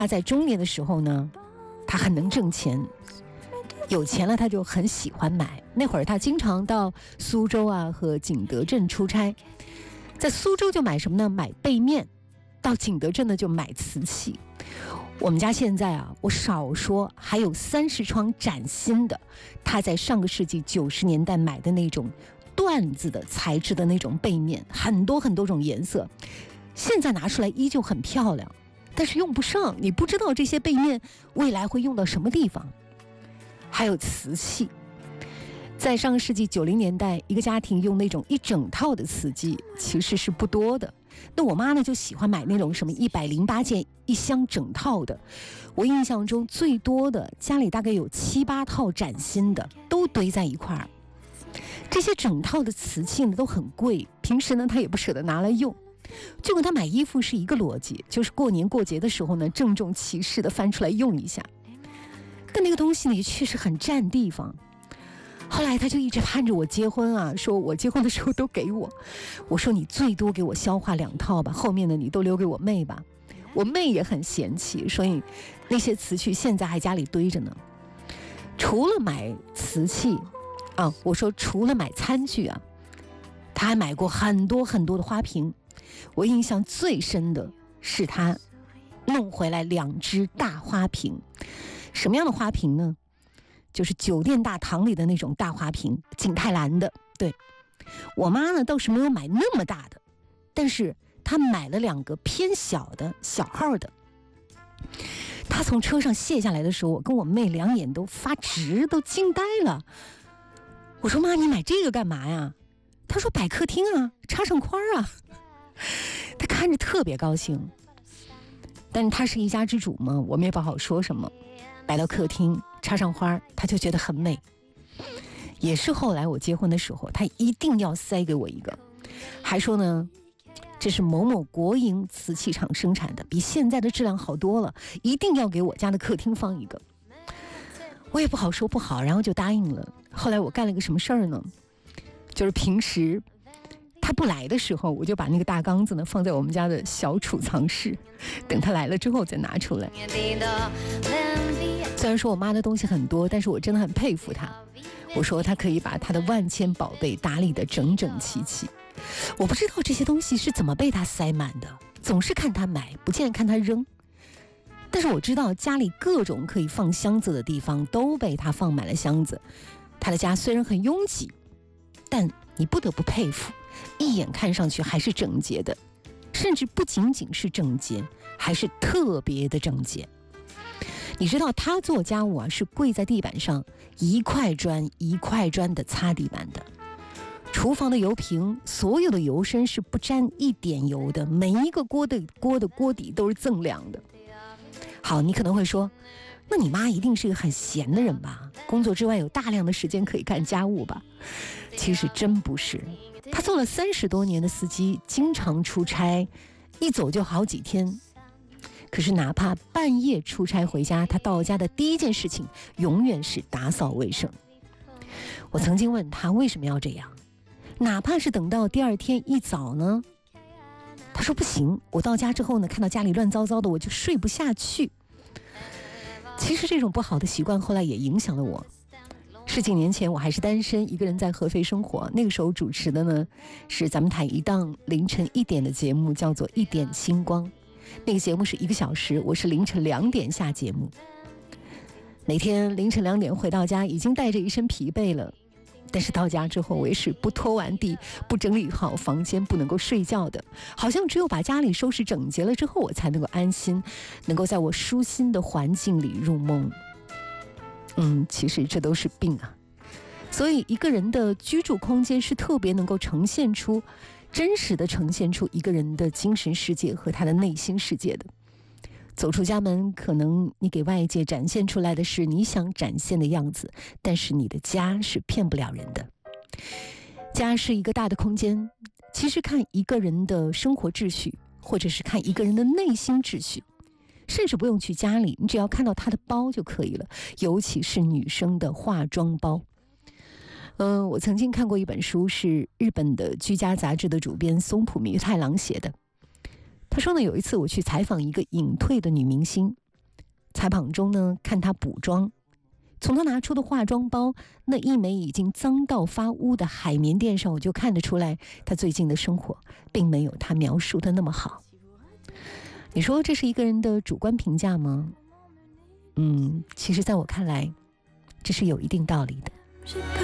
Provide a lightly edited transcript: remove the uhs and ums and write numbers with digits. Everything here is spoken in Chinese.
他在中年的时候呢，他很能挣钱，有钱了他就很喜欢买。那会儿他经常到苏州啊和景德镇出差，在苏州就买什么呢？买被面，到景德镇呢就买瓷器。我们家现在啊，我少说还有30窗崭新的，他在上个世纪90年代买的那种缎子的材质的那种被面，很多很多种颜色，现在拿出来依旧很漂亮，但是用不上，你不知道这些被面未来会用到什么地方。还有瓷器，在上个世纪90年代，一个家庭用那种一整套的瓷器其实是不多的。那我妈呢就喜欢买那种什么108件一箱整套的，我印象中最多的家里大概有7、8套崭新的都堆在一块儿。这些整套的瓷器呢都很贵，平时呢她也不舍得拿来用，就跟她买衣服是一个逻辑，就是过年过节的时候呢郑重其事的翻出来用一下。但那个东西呢也确实很占地方。后来他就一直盼着我结婚啊，说我结婚的时候都给我。我说你最多给我消化2套吧，后面的你都留给我妹吧。我妹也很嫌弃，所以那些瓷器现在还家里堆着呢。除了买瓷器啊，我说除了买餐具啊，他还买过很多很多的花瓶。我印象最深的是他弄回来2只大花瓶。什么样的花瓶呢？就是酒店大堂里的那种大花瓶，景泰蓝的。对，我妈呢倒是没有买那么大的，但是她买了2个偏小的小号的。她从车上卸下来的时候，我跟我妹2眼都发直，都惊呆了。我说妈，你买这个干嘛呀？她说摆客厅啊，插上花啊。她看着特别高兴，但是她是一家之主嘛，我们也不好说什么。摆到客厅插上花，他就觉得很美。也是后来我结婚的时候，他一定要塞给我一个，还说呢这是某某国营瓷器厂生产的，比现在的质量好多了，一定要给我家的客厅放一个。我也不好说不好，然后就答应了。后来我干了个什么事儿呢？就是平时他不来的时候，我就把那个大缸子呢放在我们家的小储藏室，等他来了之后再拿出来。虽然说我妈的东西很多，但是我真的很佩服她。我说她可以把她的万千宝贝打理得整整齐齐。我不知道这些东西是怎么被她塞满的，总是看她买，不见看她扔。但是我知道家里各种可以放箱子的地方都被她放满了箱子。她的家虽然很拥挤，但你不得不佩服，一眼看上去还是整洁的，甚至不仅仅是整洁，还是特别的整洁。你知道他做家务啊，是跪在地板上一块砖一块砖的擦地板的。厨房的油瓶所有的油身是不沾一点油的，每一个锅的锅底都是锃亮的。好，你可能会说，那你妈一定是个很闲的人吧？工作之外有大量的时间可以干家务吧？其实真不是。她做了30多年的司机，经常出差，一走就好几天。可是哪怕半夜出差回家，他到家的第一件事情永远是打扫卫生。我曾经问他为什么要这样，哪怕是等到第2天一早呢，他说不行，我到家之后呢，看到家里乱糟糟的，我就睡不下去。其实这种不好的习惯后来也影响了我。10几年前我还是单身，一个人在合肥生活，那个时候主持的呢是咱们台一档凌晨1点的节目，叫做1点星光。那个节目是1个小时，我是凌晨2点下节目。每天凌晨2点回到家，已经带着一身疲惫了，但是到家之后我也是不拖完地，不整理好房间，不能够睡觉的。好像只有把家里收拾整洁了之后，我才能够安心，能够在我舒心的环境里入梦。其实这都是病啊。所以一个人的居住空间是特别能够真实的呈现出一个人的精神世界和他的内心世界的。走出家门，可能你给外界展现出来的是你想展现的样子，但是你的家是骗不了人的。家是一个大的空间，其实看一个人的生活秩序，或者是看一个人的内心秩序，甚至不用去家里，你只要看到他的包就可以了，尤其是女生的化妆包。我曾经看过一本书，是日本的居家杂志的主编松浦弥太郎写的。他说呢，有一次我去采访一个隐退的女明星， 采访中呢，看他补妆，从他拿出的化妆包那一枚已经脏到发污的海绵垫上，我就看得出来，他最近的生活并没有他描述的那么好。你说这是一个人的主观评价吗？其实在我看来，这是有一定道理的。